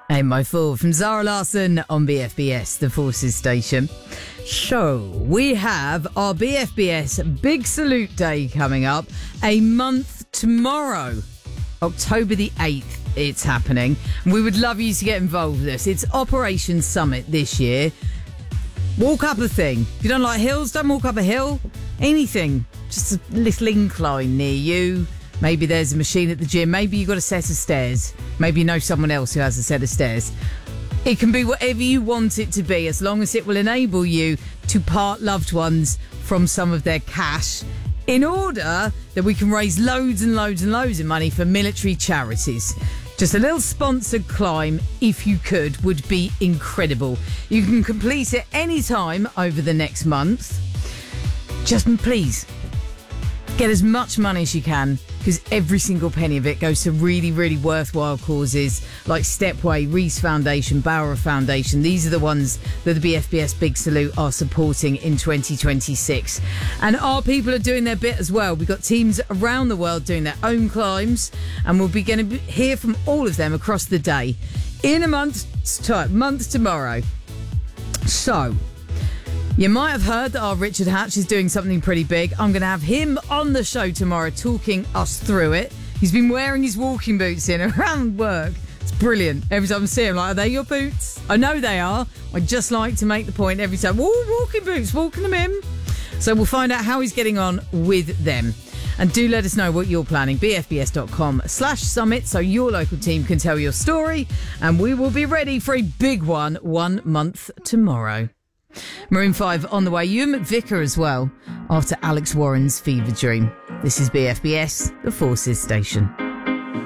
Ain't My Fool from Zara Larsson on BFBS, the Forces station. So, we have our BFBS Big Salute Day coming up a month tomorrow, October the 8th. It's happening. We would love you to get involved with us. It's Operation Summit this year. Walk up a thing. If you don't like hills, don't walk up a hill. Anything. Just a little incline near you. Maybe there's a machine at the gym. Maybe you've got a set of stairs. Maybe you know someone else who has a set of stairs. It can be whatever you want it to be, as long as it will enable you to part loved ones from some of their cash in order that we can raise loads and loads and loads of money for military charities. Just a little sponsored climb, if you could, would be incredible. You can complete it any time over the next month. Just please, get as much money as you can, because every single penny of it goes to really, really worthwhile causes like Stepway, Reese Foundation, Bauer Foundation. These are the ones that the BFBS Big Salute are supporting in 2026. And our people are doing their bit as well. We've got teams around the world doing their own climbs, and we'll be going to hear from all of them across the day in a month tomorrow. So, you might have heard that our Richard Hatch is doing something pretty big. I'm going to have him on the show tomorrow talking us through it. He's been wearing his walking boots in around work. It's brilliant. Every time I see him, like, are they your boots? I know they are. I just like to make the point every time. Oh, walking boots, walking them in. So we'll find out how he's getting on with them. And do let us know what you're planning. BFBS.com/summit so your local team can tell your story. And we will be ready for a big one month tomorrow. Maroon 5 on the way. Ewan McVicker as well after Alex Warren's Fever Dream. This is BFBS, the Forces station.